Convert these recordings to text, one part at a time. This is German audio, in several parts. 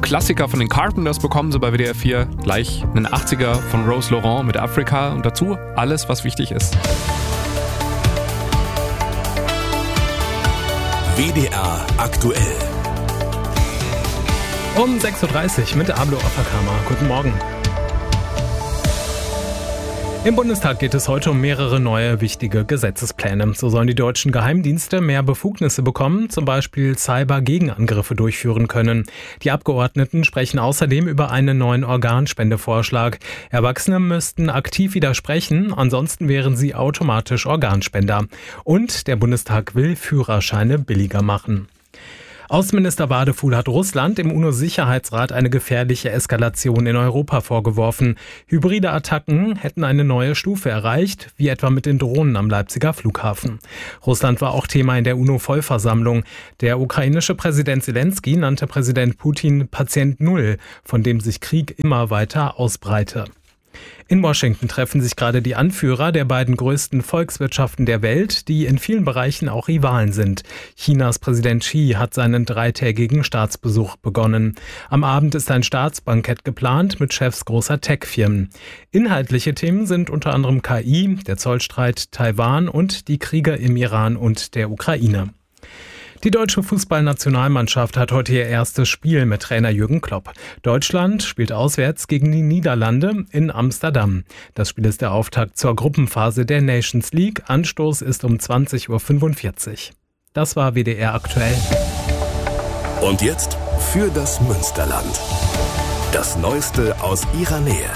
Klassiker von den Carpenters bekommen Sie bei WDR 4. Gleich einen 80er von Rose Laurent mit Afrika und dazu alles, was wichtig ist. WDR aktuell. Um 6.30 Uhr mit Ablo Offerkammer. Guten Morgen. Im Bundestag geht es heute um mehrere neue wichtige Gesetzespläne. So sollen die deutschen Geheimdienste mehr Befugnisse bekommen, zum Beispiel Cyber-Gegenangriffe durchführen können. Die Abgeordneten sprechen außerdem über einen neuen Organspendevorschlag. Erwachsene müssten aktiv widersprechen, ansonsten wären sie automatisch Organspender. Und der Bundestag will Führerscheine billiger machen. Außenminister Wadefuhl hat Russland im UNO-Sicherheitsrat eine gefährliche Eskalation in Europa vorgeworfen. Hybride Attacken hätten eine neue Stufe erreicht, wie etwa mit den Drohnen am Leipziger Flughafen. Russland war auch Thema in der UNO-Vollversammlung. Der ukrainische Präsident Zelensky nannte Präsident Putin Patient Null, von dem sich Krieg immer weiter ausbreite. In Washington treffen sich gerade die Anführer der beiden größten Volkswirtschaften der Welt, die in vielen Bereichen auch Rivalen sind. Chinas Präsident Xi hat seinen 3-tägigen Staatsbesuch begonnen. Am Abend ist ein Staatsbankett geplant mit Chefs großer Tech-Firmen. Inhaltliche Themen sind unter anderem KI, der Zollstreit, Taiwan und die Kriege im Iran und der Ukraine. Die deutsche Fußballnationalmannschaft hat heute ihr erstes Spiel mit Trainer Jürgen Klopp. Deutschland spielt auswärts gegen die Niederlande in Amsterdam. Das Spiel ist der Auftakt zur Gruppenphase der Nations League. Anstoß ist um 20.45 Uhr. Das war WDR aktuell. Und jetzt für das Münsterland. Das Neueste aus ihrer Nähe.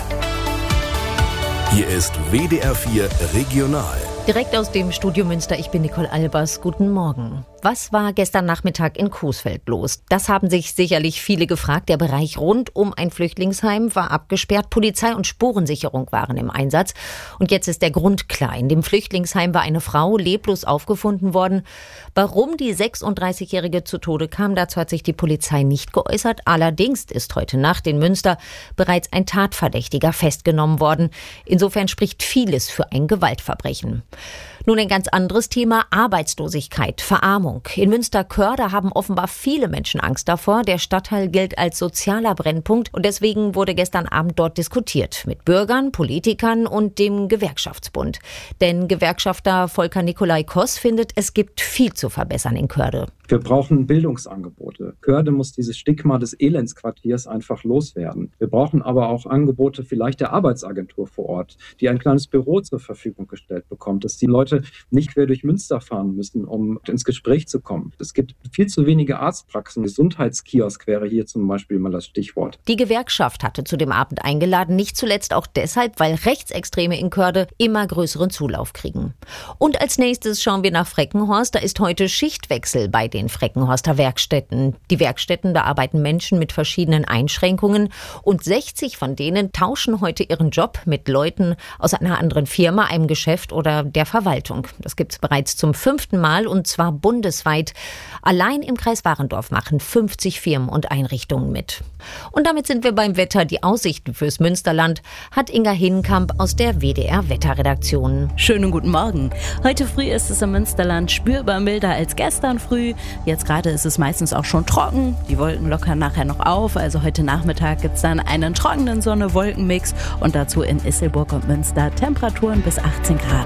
Hier ist WDR 4 Regional. Direkt aus dem Studio Münster, ich bin Nicole Albers. Guten Morgen. Was war gestern Nachmittag in Coesfeld los? Das haben sich sicherlich viele gefragt. Der Bereich rund um ein Flüchtlingsheim war abgesperrt. Polizei und Spurensicherung waren im Einsatz. Und jetzt ist der Grund klar. In dem Flüchtlingsheim war eine Frau leblos aufgefunden worden. Warum die 36-Jährige zu Tode kam, dazu hat sich die Polizei nicht geäußert. Allerdings ist heute Nacht in Münster bereits ein Tatverdächtiger festgenommen worden. Insofern spricht vieles für ein Gewaltverbrechen. Nun ein ganz anderes Thema, Arbeitslosigkeit, Verarmung. In Münster-Körde haben offenbar viele Menschen Angst davor. Der Stadtteil gilt als sozialer Brennpunkt und deswegen wurde gestern Abend dort diskutiert mit Bürgern, Politikern und dem Gewerkschaftsbund. Denn Gewerkschafter Volker Nikolai Koss findet, es gibt viel zu verbessern in Körde. Wir brauchen Bildungsangebote. Körde muss dieses Stigma des Elendsquartiers einfach loswerden. Wir brauchen aber auch Angebote vielleicht der Arbeitsagentur vor Ort, die ein kleines Büro zur Verfügung gestellt bekommt, dass die Leute nicht quer durch Münster fahren müssen, um ins Gespräch zu kommen. Es gibt viel zu wenige Arztpraxen. Gesundheitskiosk wäre hier zum Beispiel mal das Stichwort. Die Gewerkschaft hatte zu dem Abend eingeladen, nicht zuletzt auch deshalb, weil Rechtsextreme in Körde immer größeren Zulauf kriegen. Und als nächstes schauen wir nach Freckenhorst. Da ist heute Schichtwechsel bei den Freckenhorster Werkstätten. Die Werkstätten, da arbeiten Menschen mit verschiedenen Einschränkungen und 60 von denen tauschen heute ihren Job mit Leuten aus einer anderen Firma, einem Geschäft oder der Verwaltung. Das gibt es bereits zum 5. Mal und zwar bundesweit. Allein im Kreis Warendorf machen 50 Firmen und Einrichtungen mit. Und damit sind wir beim Wetter. Die Aussichten fürs Münsterland hat Inga Hinkamp aus der WDR-Wetterredaktion. Schönen guten Morgen. Heute früh ist es im Münsterland spürbar milder als gestern früh. Jetzt gerade ist es meistens auch schon trocken. Die Wolken lockern nachher noch auf. Also heute Nachmittag gibt es dann einen trockenen Sonne-Wolken-Mix und dazu in Isselburg und Münster Temperaturen bis 18 Grad.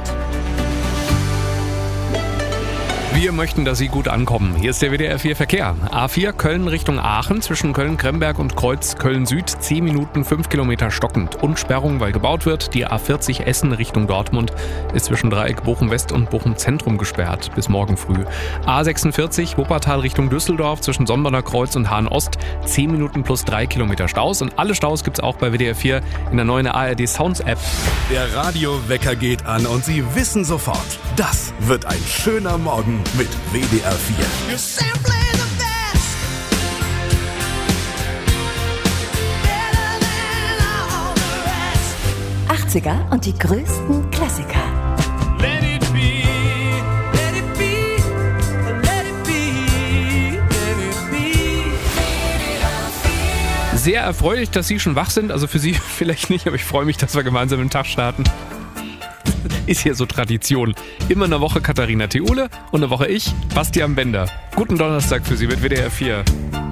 Wir möchten, dass Sie gut ankommen. Hier ist der WDR 4 Verkehr. A4 Köln Richtung Aachen zwischen Köln-Kremberg und Kreuz Köln-Süd 10 Minuten 5 Kilometer stockend und Sperrung, weil gebaut wird. Die A40 Essen Richtung Dortmund ist zwischen Dreieck Bochum-West und Bochum-Zentrum gesperrt bis morgen früh. A46 Wuppertal Richtung Düsseldorf zwischen Sonderner Kreuz und Hahn-Ost 10 Minuten plus 3 Kilometer Staus. Und alle Staus gibt's auch bei WDR 4 in der neuen ARD Sounds App. Der Radiowecker geht an und Sie wissen sofort, das wird ein schöner Morgen mit WDR 4. 80er und die größten Klassiker. Let it be, let it be, let it be, let it be. Sehr erfreulich, dass Sie schon wach sind. Also für Sie vielleicht nicht, aber ich freue mich, dass wir gemeinsam den Tag starten. Ist hier so Tradition. Immer eine Woche Katharina Theule und eine Woche ich, Bastian Bender. Guten Donnerstag für Sie mit WDR 4.